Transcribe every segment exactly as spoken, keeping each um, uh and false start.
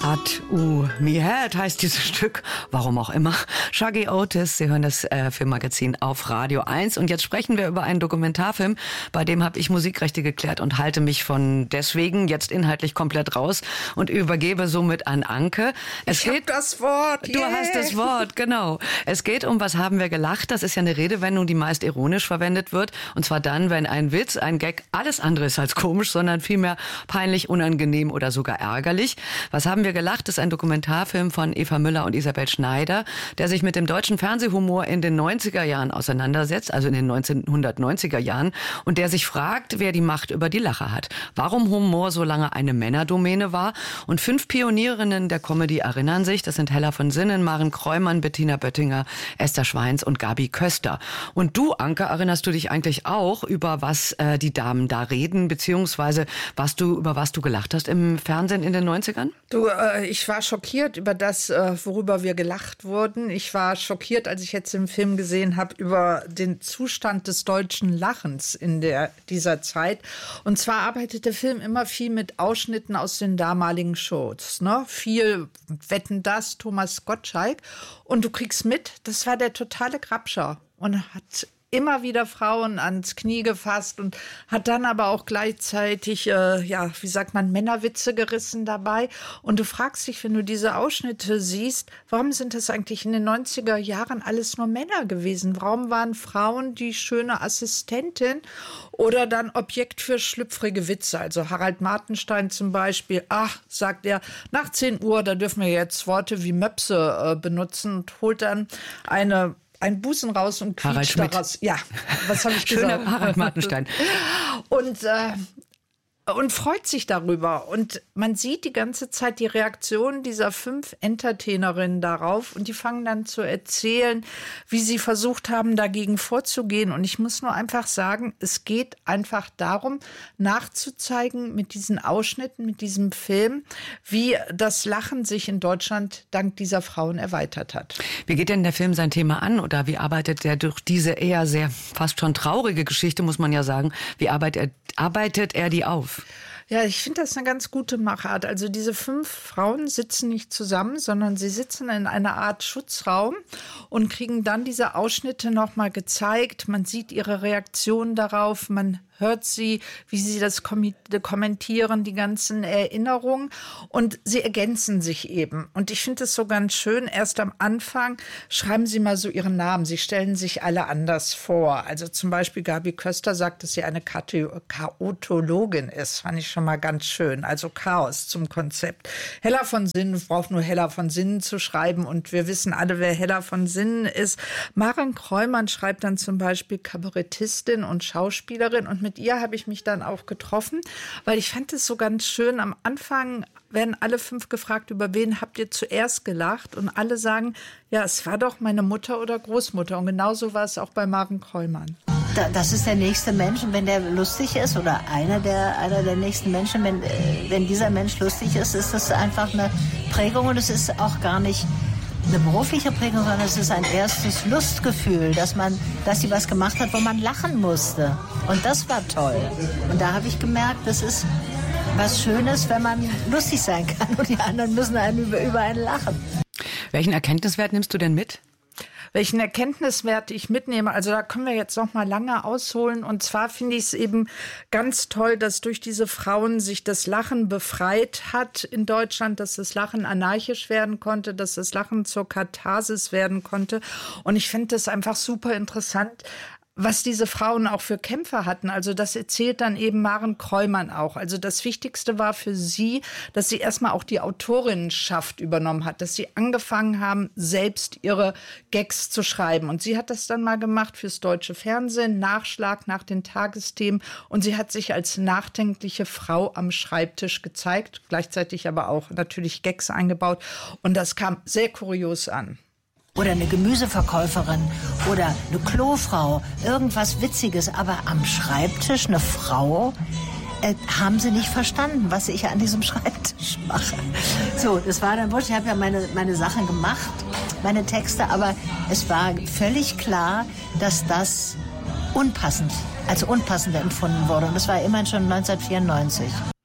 At U Me Head heißt dieses Stück, warum auch immer. Shuggie Otis, Sie hören das äh, Filmmagazin auf Radio eins. Und jetzt sprechen wir über einen Dokumentarfilm, bei dem habe ich Musikrechte geklärt und halte mich von deswegen jetzt inhaltlich komplett raus und übergebe somit an Anke. Es ich geht, hab das Wort. Du yeah. hast das Wort, genau. Es geht um Was haben wir gelacht? Das ist ja eine Redewendung, die meist ironisch verwendet wird. Und zwar dann, wenn ein Witz, ein Gag alles andere ist als komisch, sondern vielmehr peinlich, unangenehm oder sogar ärgerlich. Was haben wir gelacht? Das ist ein Dokumentarfilm von Eva Müller und Isabel Schneider, der sich mit dem deutschen Fernsehhumor in den neunziger Jahren auseinandersetzt, also in den neunzehnhundertneunziger Jahren, und der sich fragt, wer die Macht über die Lacher hat. Warum Humor so lange eine Männerdomäne war. Und fünf Pionierinnen der Comedy erinnern sich, das sind Hella von Sinnen, Maren Kreumann, Bettina Böttinger, Esther Schweins und Gabi Köster. Und du, Anke, erinnerst du dich eigentlich auch, über was äh, die Damen da reden, beziehungsweise was du, über was du gelacht hast im Fernsehen in den neunzigern? Du, äh, ich war schockiert über das, äh, worüber wir gelacht wurden. Ich war schockiert, als ich jetzt den Film gesehen habe, über den Zustand des deutschen Lachens in der, dieser Zeit. Und zwar arbeitet der Film immer viel mit Ausschnitten aus den damaligen Shows. Ne? Viel Wetten, das, Thomas Gottschalk. Und du kriegst mit, das war der totale Grabscher und hat immer wieder Frauen ans Knie gefasst und hat dann aber auch gleichzeitig, äh, ja, wie sagt man, Männerwitze gerissen dabei. Und du fragst dich, wenn du diese Ausschnitte siehst, warum sind das eigentlich in den neunziger Jahren alles nur Männer gewesen? Warum waren Frauen die schöne Assistentin oder dann Objekt für schlüpfrige Witze? Also Harald Martenstein zum Beispiel, ach, sagt er, nach zehn Uhr, da dürfen wir jetzt Worte wie Möpse äh, benutzen und holt dann eine ein Busen raus und quietscht daraus. Ja, was habe ich gesagt? Schöner Harald Martenstein. Und, äh, und freut sich darüber. Und man sieht die ganze Zeit die Reaktion dieser fünf Entertainerinnen darauf. Und die fangen dann zu erzählen, wie sie versucht haben, dagegen vorzugehen. Und ich muss nur einfach sagen, es geht einfach darum, nachzuzeigen mit diesen Ausschnitten, mit diesem Film, wie das Lachen sich in Deutschland dank dieser Frauen erweitert hat. Wie geht denn der Film sein Thema an? Oder wie arbeitet er durch diese eher sehr fast schon traurige Geschichte, muss man ja sagen, wie arbeitet er, arbeitet er die auf? Ja, ich finde das eine ganz gute Machart. Also diese fünf Frauen sitzen nicht zusammen, sondern sie sitzen in einer Art Schutzraum und kriegen dann diese Ausschnitte nochmal gezeigt. Man sieht ihre Reaktion darauf, man hört sie, wie sie das kommentieren, die ganzen Erinnerungen. Und sie ergänzen sich eben. Und ich finde es so ganz schön, erst am Anfang schreiben sie mal so ihren Namen. Sie stellen sich alle anders vor. Also zum Beispiel Gabi Köster sagt, dass sie eine Chaotologin ist. Fand ich schon mal ganz schön. Also Chaos zum Konzept. Hella von Sinnen braucht nur Hella von Sinnen zu schreiben. Und wir wissen alle, wer Hella von Sinnen ist. Maren Kreumann schreibt dann zum Beispiel Kabarettistin und Schauspielerin. Und mit ihr habe ich mich dann auch getroffen, weil ich fand es so ganz schön. Am Anfang werden alle fünf gefragt, über wen habt ihr zuerst gelacht? Und alle sagen, ja, es war doch meine Mutter oder Großmutter. Und genauso war es auch bei Maren Kreumann. Das ist der nächste Mensch. Und wenn der lustig ist oder einer der, einer der nächsten Menschen, wenn, wenn dieser Mensch lustig ist, ist das einfach eine Prägung. Und es ist auch gar nicht eine berufliche Prägung, sondern es ist ein erstes Lustgefühl, dass man, dass sie was gemacht hat, wo man lachen musste. Und das war toll. Und da habe ich gemerkt, das ist was Schönes, wenn man lustig sein kann und die anderen müssen einen über, über einen lachen. Welchen Erkenntniswert nimmst du denn mit? Welchen Erkenntniswert ich mitnehme, also da können wir jetzt noch mal lange ausholen. Und zwar finde ich es eben ganz toll, dass durch diese Frauen sich das Lachen befreit hat in Deutschland, dass das Lachen anarchisch werden konnte, dass das Lachen zur Katharsis werden konnte. Und ich finde das einfach super interessant, was diese Frauen auch für Kämpfe hatten. Also das erzählt dann eben Maren Kreumann auch. Also das Wichtigste war für sie, dass sie erstmal auch die Autorinnenschaft übernommen hat, dass sie angefangen haben, selbst ihre Gags zu schreiben. Und sie hat das dann mal gemacht fürs deutsche Fernsehen, Nachschlag nach den Tagesthemen. Und sie hat sich als nachdenkliche Frau am Schreibtisch gezeigt, gleichzeitig aber auch natürlich Gags eingebaut. Und das kam sehr kurios an. Oder eine Gemüseverkäuferin oder eine Klofrau, irgendwas Witziges. Aber am Schreibtisch eine Frau, äh, haben sie nicht verstanden, was ich an diesem Schreibtisch mache. So, das war dann wurscht. Ich habe ja meine, meine Sachen gemacht, meine Texte, aber es war völlig klar, dass das unpassend, als unpassend empfunden wurde. Und das war immerhin schon neunzehnhundertvierundneunzig.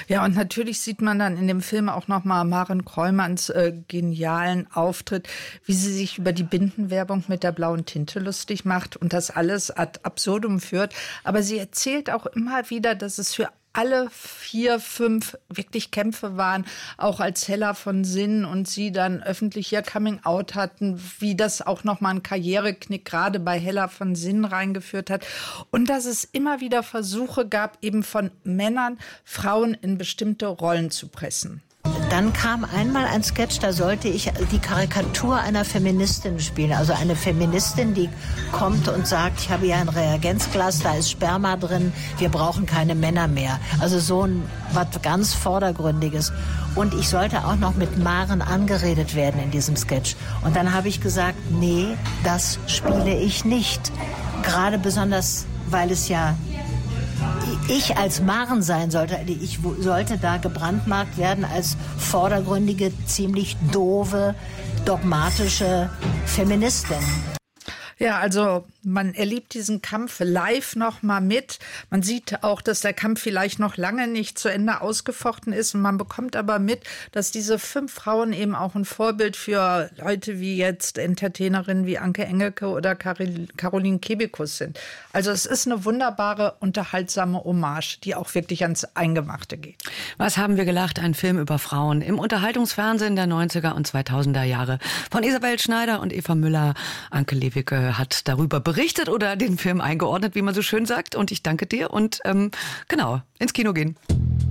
Ja, und natürlich sieht man dann in dem Film auch nochmal Maren Kräumanns äh, genialen Auftritt, wie sie sich über die Bindenwerbung mit der blauen Tinte lustig macht und das alles ad absurdum führt. Aber sie erzählt auch immer wieder, dass es für alle vier, fünf wirklich Kämpfe waren, auch als Hella von Sinn und sie dann öffentlich ihr Coming-out hatten, wie das auch nochmal einen Karriereknick gerade bei Hella von Sinn reingeführt hat. Und dass es immer wieder Versuche gab, eben von Männern Frauen in bestimmte Rollen zu pressen. Dann kam einmal ein Sketch, da sollte ich die Karikatur einer Feministin spielen. Also eine Feministin, die kommt und sagt, ich habe hier ein Reagenzglas, da ist Sperma drin, wir brauchen keine Männer mehr. Also so ein was ganz Vordergründiges. Und ich sollte auch noch mit Maren angeredet werden in diesem Sketch. Und dann habe ich gesagt, nee, das spiele ich nicht. Gerade besonders, weil es ja ich als Maren sein sollte. Ich sollte da gebrandmarkt werden als vordergründige, ziemlich doofe, dogmatische Feministin. Ja, also man erlebt diesen Kampf live noch mal mit. Man sieht auch, dass der Kampf vielleicht noch lange nicht zu Ende ausgefochten ist. Und man bekommt aber mit, dass diese fünf Frauen eben auch ein Vorbild für Leute wie jetzt Entertainerinnen wie Anke Engelke oder Caroline Kebekus sind. Also es ist eine wunderbare, unterhaltsame Hommage, die auch wirklich ans Eingemachte geht. Was haben wir gelacht? Ein Film über Frauen im Unterhaltungsfernsehen der neunziger und zweitausender Jahre. Von Isabel Schneider und Eva Müller. Anke Lewicke hat darüber berichtet oder den Film eingeordnet, wie man so schön sagt. Und ich danke dir und ähm, genau, ins Kino gehen.